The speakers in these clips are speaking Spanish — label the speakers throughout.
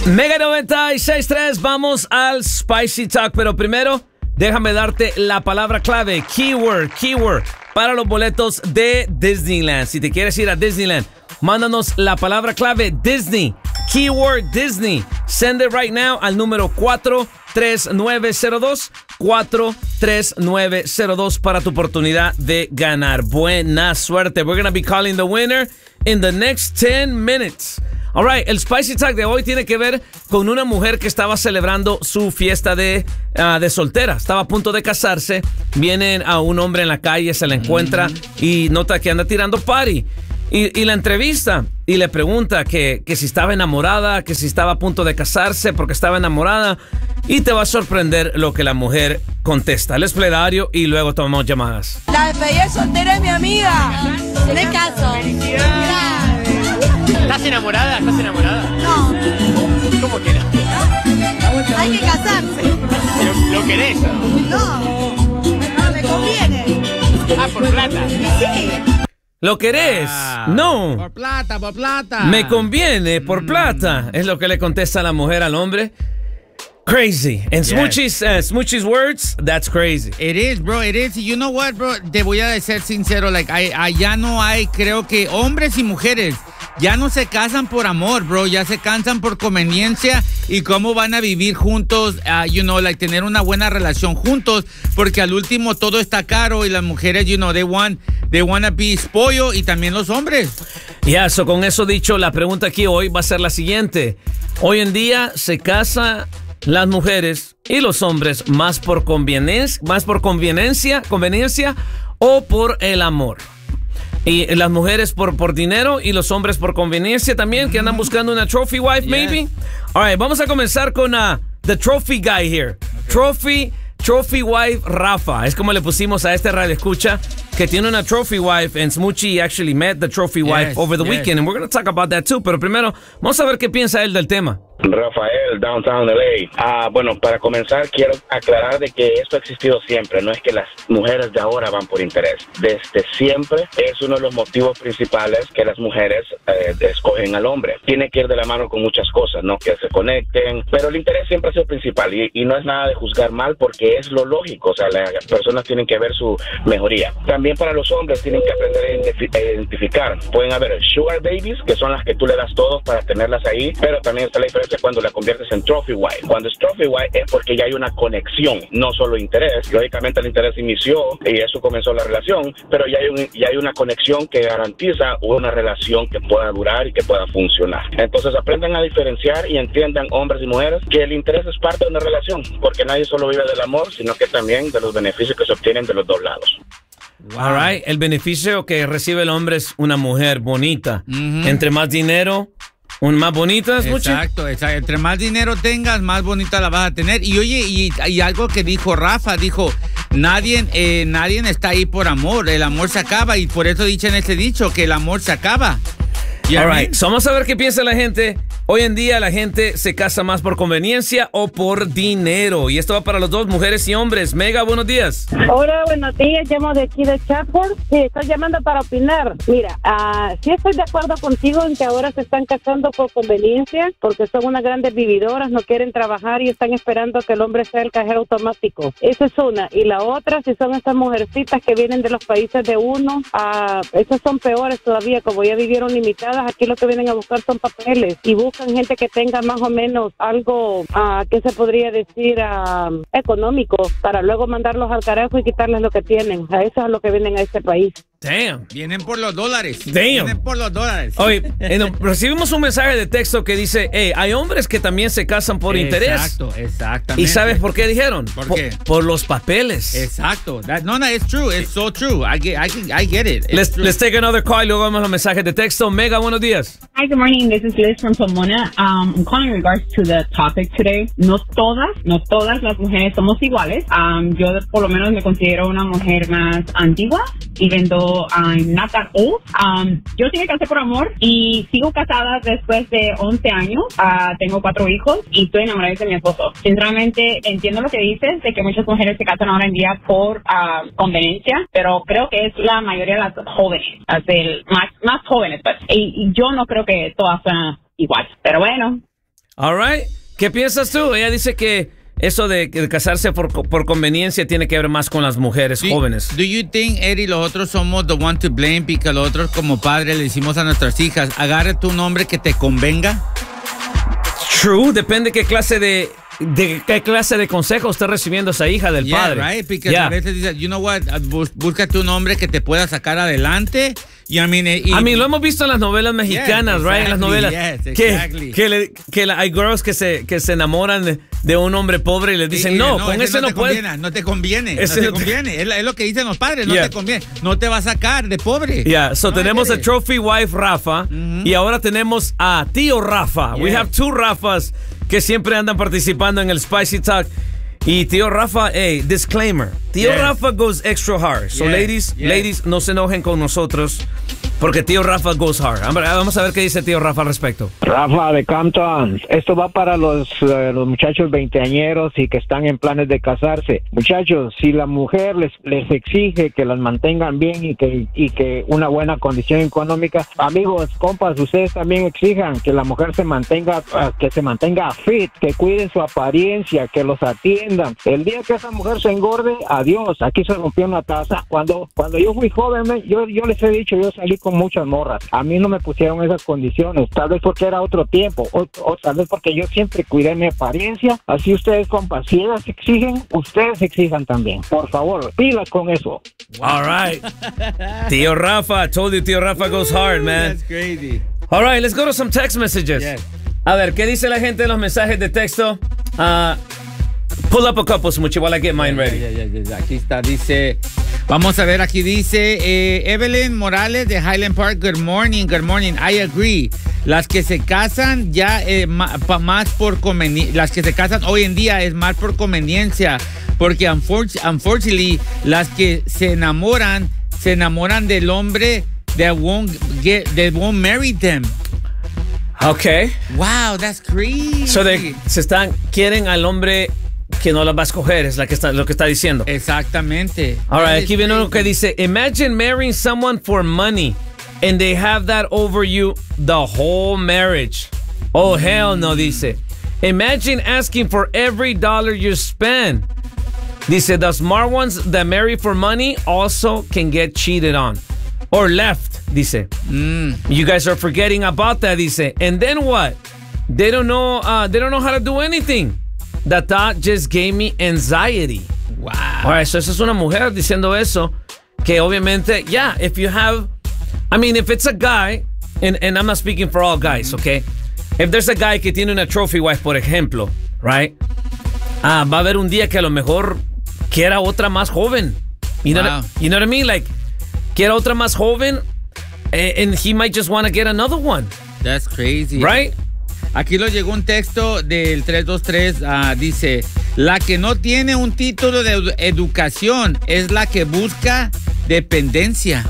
Speaker 1: Mega 96.3, vamos al Spicy Talk, pero primero déjame darte la palabra clave, keyword, para los boletos de Disneyland. Si te quieres ir a Disneyland, mándanos la palabra clave Disney, keyword Disney. Send it right now al número 43902 para tu oportunidad de ganar. Buena suerte. We're going to be calling the winner in the next 10 minutes. All right, el Spicy Talk de hoy tiene que ver con una mujer que estaba celebrando su fiesta de soltera. Estaba a punto de casarse. Viene a un hombre en la calle, se la encuentra y nota que anda tirando party. Y la entrevista y le pregunta que si estaba enamorada, que si estaba a punto de casarse porque estaba enamorada. Y te va a sorprender lo que la mujer contesta. El espledario y luego tomamos llamadas.
Speaker 2: La despedida soltera es mi amiga. De caso.
Speaker 3: ¿Estás enamorada? ¿Estás enamorada?
Speaker 2: No.
Speaker 3: ¿Cómo que no?
Speaker 2: Hay que casarse.
Speaker 3: ¿Lo querés?
Speaker 2: No. No me conviene.
Speaker 3: Ah, por plata.
Speaker 2: Sí.
Speaker 1: ¿Lo querés? No.
Speaker 4: Por plata.
Speaker 1: Me conviene por plata. Es lo que le contesta la mujer al hombre. Crazy. En Smoochie's words, that's crazy.
Speaker 4: It is, bro, it is. You know what, bro? Te voy a ser sincero, allá no hay, creo que hombres y mujeres ya no se casan por amor, bro. Ya se casan por conveniencia y cómo van a vivir juntos, tener una buena relación juntos, porque al último todo está caro y las mujeres, they wanna be spoiled, y también los hombres.
Speaker 1: Con eso dicho, la pregunta aquí hoy va a ser la siguiente. Hoy en día se casa las mujeres y los hombres más por conveniencia o por el amor. Y las mujeres por dinero y los hombres por conveniencia también, que andan buscando una trophy wife, maybe. All right, vamos a comenzar con the trophy guy here. Okay. Trophy wife Rafa. Es como le pusimos a este radio escucha que tiene una trophy wife, and Smoochie actually met the trophy wife over the weekend, and we're going to talk about that too. Pero primero, vamos a ver qué piensa él del tema.
Speaker 5: Rafael, Downtown LA. Bueno, para comenzar quiero aclarar de que esto ha existido siempre. No es que las mujeres de ahora van por interés. Desde siempre es uno de los motivos principales que las mujeres escogen al hombre. Tiene que ir de la mano con muchas cosas, ¿no? Que se conecten, pero el interés siempre ha sido principal y no es nada de juzgar mal porque es lo lógico. O sea, las personas tienen que ver su mejoría. También para los hombres tienen que aprender a identificar. Pueden haber sugar babies, que son las que tú le das todo para tenerlas ahí, pero también está la diferencia cuando la conviertes en trophy wife. Cuando es trophy wife es porque ya hay una conexión, no solo interés. Lógicamente el interés inició y eso comenzó la relación, pero ya hay una conexión que garantiza una relación que pueda durar y que pueda funcionar. Entonces aprendan a diferenciar y entiendan, hombres y mujeres, que el interés es parte de una relación, porque nadie solo vive del amor, sino que también de los beneficios que se obtienen de los dos lados.
Speaker 1: Wow. All right. El beneficio que recibe el hombre es una mujer bonita. Entre más dinero, más bonita es mucho.
Speaker 4: Exacto. Entre más dinero tengas, más bonita la vas a tener. Y oye, y algo que dijo Rafa, dijo, nadie está ahí por amor. El amor se acaba, y por eso dicen ese dicho, que el amor se acaba.
Speaker 1: All right. So vamos a ver qué piensa la gente. Hoy en día la gente se casa más por conveniencia o por dinero. Y esto va para los dos, mujeres y hombres. Mega, buenos días.
Speaker 6: Hola, buenos días. Llamo de aquí de Chapel. Sí, estoy llamando para opinar. Mira, sí estoy de acuerdo contigo en que ahora se están casando por conveniencia, porque son unas grandes vividoras, no quieren trabajar y están esperando que el hombre sea el cajero automático. Esa es una. Y la otra, si son estas mujercitas que vienen de los países de uno, esas son peores todavía, como ya vivieron limitadas. Aquí lo que vienen a buscar son papeles y buscan gente que tenga más o menos algo, ¿qué se podría decir? Económico, para luego mandarlos al carajo y quitarles lo que tienen. A eso es a lo que vienen a este país.
Speaker 1: Damn.
Speaker 4: Vienen por los dólares.
Speaker 1: Damn.
Speaker 4: Vienen por los dólares.
Speaker 1: Oye, recibimos un mensaje de texto que dice, hay hombres que también se casan por interés.
Speaker 4: Exactamente.
Speaker 1: ¿Y sabes por qué dijeron?
Speaker 4: ¿Por qué?
Speaker 1: Por los papeles.
Speaker 4: Exacto. It's true. It's so true. I get it.
Speaker 1: Let's take another call y luego vemos los mensajes de texto. Mega, buenos días.
Speaker 7: Hi, good morning. This is Liz from Pomona. I'm calling in regards to the topic today. No todas las mujeres somos iguales. Yo por lo menos me considero una mujer más antigua, even though I'm not that old. Yo sí me casé por amor y sigo casada después de 11 años. Tengo 4 hijos y estoy enamorada de mi esposo. Sinceramente, entiendo lo que dices, de que muchas mujeres se casan ahora en día por conveniencia, pero creo que es la mayoría de las jóvenes, más jóvenes, pues. Y yo no creo que todas sean igual, pero bueno.
Speaker 1: All right. ¿Qué piensas tú? Ella dice que eso de casarse por conveniencia tiene que ver más con las mujeres jóvenes.
Speaker 4: Do you think, Eddie, los otros somos the one to blame porque los otros como padres le decimos a nuestras hijas, agarre tu nombre que te convenga?
Speaker 1: True, depende qué clase de consejo está recibiendo esa hija del padre.
Speaker 4: Right, porque a veces dice, you know what, búscate un hombre que te pueda sacar adelante. I mean,
Speaker 1: lo hemos visto en las novelas mexicanas, right? En las novelas. Hay girls que se enamoran de un hombre pobre y les dicen, con ese no puedes.
Speaker 4: No te conviene. Es lo que dicen los padres, no te conviene. No te va a sacar de pobre.
Speaker 1: Tenemos a Trophy Wife Rafa y ahora tenemos a Tío Rafa. We have two Rafas que siempre andan participando en el Spicy Talk. Y Tío Rafa, disclaimer. Tío Rafa goes extra hard. So ladies, no se enojen con nosotros porque Tío Rafa goes hard. Vamos a ver qué dice Tío Rafa al respecto.
Speaker 8: Rafa de Compton, esto va para los muchachos veinteañeros y que están en planes de casarse. Muchachos, si la mujer les exige que las mantengan bien y que una buena condición económica, amigos, compas, ustedes también exijan que la mujer se mantenga fit, que cuiden su apariencia, que los atiendan. El día que esa mujer se engorde, adiós, aquí se rompió una taza. Cuando yo fui joven, yo les he dicho, yo salí con muchas morras. A mí no me pusieron esas condiciones, tal vez porque era otro tiempo, o tal vez porque yo siempre cuidé mi apariencia. Así ustedes, compas, si ellas exigen, ustedes exijan también. Por favor, pilas con eso.
Speaker 1: All right. Tío Rafa, I told you Tío Rafa goes hard, man.
Speaker 4: That's crazy.
Speaker 1: All right, let's go to some text messages.
Speaker 4: Yes.
Speaker 1: A ver, ¿qué dice la gente en los mensajes de texto? Pull up a couple, Smoochie, while I get mine ready.
Speaker 4: Aquí está, dice... Vamos a ver, aquí dice Evelyn Morales de Highland Park. Good morning. I agree. Las que se casan ya más por conveniencia. Las que se casan hoy en día es más por conveniencia. Porque unfortunately, las que se enamoran del hombre that won't marry them.
Speaker 1: Okay.
Speaker 4: Wow, that's crazy.
Speaker 1: So quieren al hombre que no las va a escoger, es lo que está diciendo.
Speaker 4: Exactamente.
Speaker 1: All right, aquí viene uno que dice, imagine marrying someone for money and they have that over you the whole marriage. Oh, hell no, dice. Imagine asking for every dollar you spend. Dice, the smart ones that marry for money also can get cheated on. Or left, dice. You guys are forgetting about that, dice. And then what? They don't know how to do anything. The thought just gave me anxiety.
Speaker 4: Wow.
Speaker 1: All right, so esa es una mujer diciendo eso. Que obviamente, if you have... I mean, if it's a guy, and I'm not speaking for all guys, okay? If there's a guy que tiene una trophy wife, por ejemplo, right? Va a haber un día que a lo mejor quiera otra más joven. You know what I mean? Like, quiera otra más joven, and he might just want to get another one.
Speaker 4: That's crazy.
Speaker 1: Right?
Speaker 4: Aquí lo llegó un texto del 323, dice, la que no tiene un título de educación es la que busca dependencia.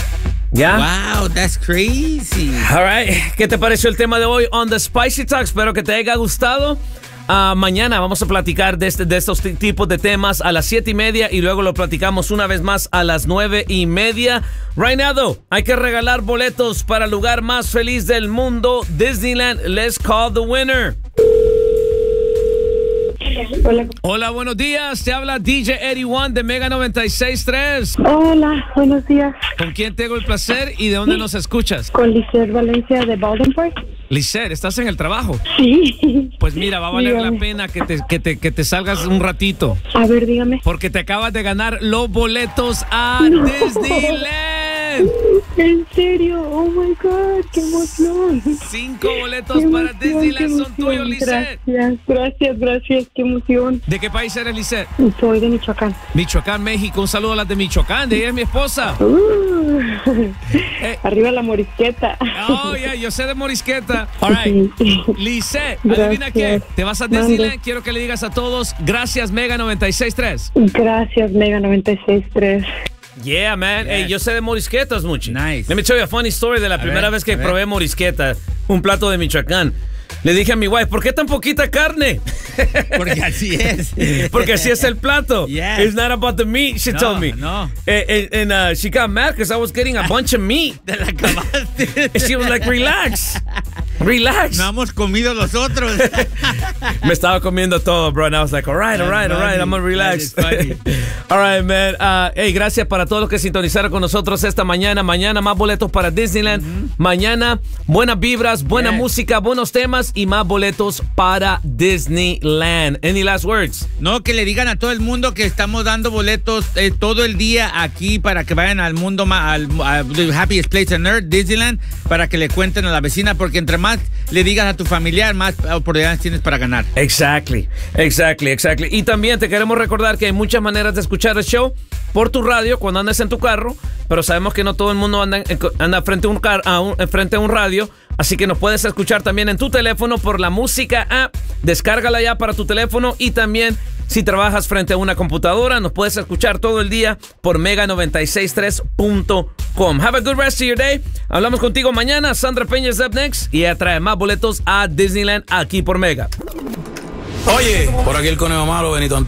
Speaker 4: Wow, that's crazy.
Speaker 1: All right, ¿qué te pareció el tema de hoy on the Spicy Talk? Espero que te haya gustado. Mañana vamos a platicar de estos tipos de temas a las 7:30 y luego lo platicamos una vez más a las 9:30. Right now, though, hay que regalar boletos para el lugar más feliz del mundo, Disneyland. Let's call the winner. Hola, buenos días. Te habla DJ Eddie One de Mega 96.3.
Speaker 6: Hola, buenos días.
Speaker 1: ¿Con quién tengo el placer y de dónde nos escuchas?
Speaker 6: Con Lisette Valencia de Baldwin Park.
Speaker 1: Lisette, ¿estás en el trabajo?
Speaker 6: Sí.
Speaker 1: Pues mira, va a valer la pena que te salgas un ratito.
Speaker 6: A ver, dígame.
Speaker 1: Porque te acabas de ganar los boletos a Disneyland.
Speaker 6: ¿En serio? Oh my God, qué emoción.
Speaker 1: 5 boletos para Disneyland son tuyos, Lisette.
Speaker 6: Gracias, qué emoción.
Speaker 1: ¿De qué país eres, Lisette?
Speaker 6: Soy de Michoacán.
Speaker 1: Michoacán, México. Un saludo a las de Michoacán. De ella es mi esposa.
Speaker 6: Arriba la morisqueta.
Speaker 1: Oh, yeah, yo sé de morisqueta. All right. Lisette, adivina qué. Te vas a Disneyland. Quiero que le digas a todos, gracias, Mega 96.3.
Speaker 6: Gracias, Mega 96.3.
Speaker 1: Yeah, man.
Speaker 4: Yes.
Speaker 1: Hey, yo sé de morisquetas, Muchi.
Speaker 4: Nice.
Speaker 1: Let me tell you a funny story de la primera vez que probé morisqueta, un plato de Michoacán. Le dije a mi wife, ¿por qué tan poquita carne?
Speaker 4: Porque así es.
Speaker 1: Porque así es el plato.
Speaker 4: Yes.
Speaker 1: It's not about the meat, she told me.
Speaker 4: No.
Speaker 1: And she got mad because I was getting a bunch of meat.
Speaker 4: Te la acabaste.
Speaker 1: And she was like, relax. Relax.
Speaker 4: No hemos comido los otros.
Speaker 1: Me estaba comiendo todo, bro. And I was like, all right. I'm gonna relax. All right, man. Hey, gracias para todos los que sintonizaron con nosotros esta mañana. Mañana más boletos para Disneyland. Mañana buenas vibras, buena música, buenos temas y más boletos para Disneyland. Any last words?
Speaker 4: No, que le digan a todo el mundo que estamos dando boletos todo el día aquí para que vayan al mundo, al the happiest place on earth, Disneyland, para que le cuenten a la vecina, porque entre más le digas a tu familiar, más oportunidades tienes para ganar.
Speaker 1: Exactly. Y también te queremos recordar que hay muchas maneras de escuchar el show por tu radio cuando andes en tu carro, pero sabemos que no todo el mundo anda frente a un radio, así que nos puedes escuchar también en tu teléfono por la Música app. Descárgala ya para tu teléfono, y también si trabajas frente a una computadora, nos puedes escuchar todo el día por mega963.com. Have a good rest of your day. Hablamos contigo mañana. Sandra Peña is up next y ella trae más boletos a Disneyland aquí por Mega.
Speaker 9: Oye, por aquí el conejo malo, Benito Antonio.